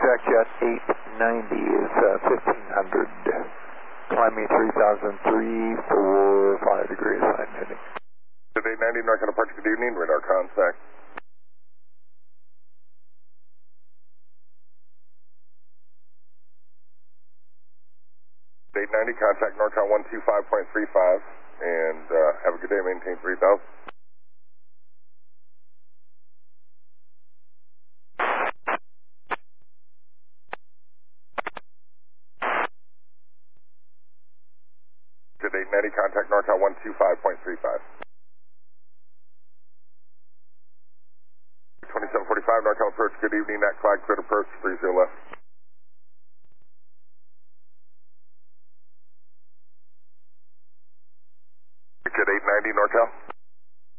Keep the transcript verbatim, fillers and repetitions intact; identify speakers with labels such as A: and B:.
A: Track Jet eight ninety is uh, fifteen hundred. Climbing three thousand three four five degrees, line heading.
B: eight ninety, North Departure, good evening, radar contact. eight ninety, contact NORCON one two five point three five, and uh, have a good day, maintain three thousand. Good eight ninety, contact NORCON one two five point three five. twenty-seven forty-five, NORCON approach, good evening, at flag, cleared approach, three zero left.